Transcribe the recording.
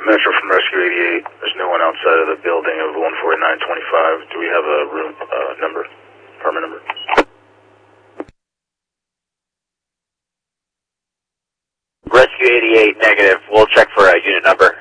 Metro from Rescue 88. There's no one outside of the building of 14925. Do we have a room number, apartment number? Rescue 88, negative. We'll check for a unit number.